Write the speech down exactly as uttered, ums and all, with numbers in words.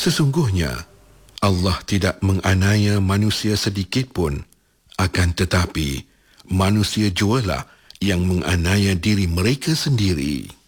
Sesungguhnya, Allah tidak menganiaya manusia sedikit pun, akan tetapi manusia jualah yang menganiaya diri mereka sendiri.